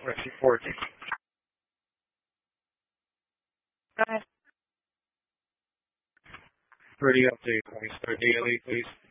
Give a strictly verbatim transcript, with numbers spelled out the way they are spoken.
Conference reporting. Go ahead. Pretty update, Mister Daly, please.